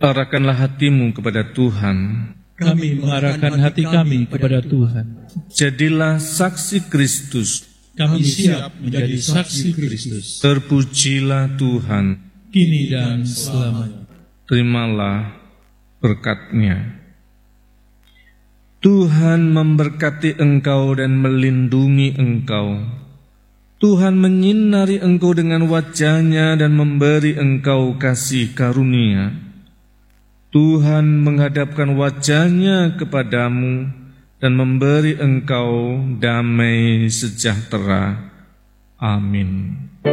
Arahkanlah hatimu kepada Tuhan. Kami mengarahkan hati kami kepada Tuhan. Jadilah saksi Kristus. Kami siap menjadi saksi Kristus. Terpujilah Tuhan. Kini dan selamanya. Terimalah berkat-Nya. Tuhan memberkati engkau dan melindungi engkau. Tuhan menyinari engkau dengan wajah-Nya dan memberi engkau kasih karunia. Tuhan menghadapkan wajah-Nya kepadamu dan memberi engkau damai sejahtera. Amin.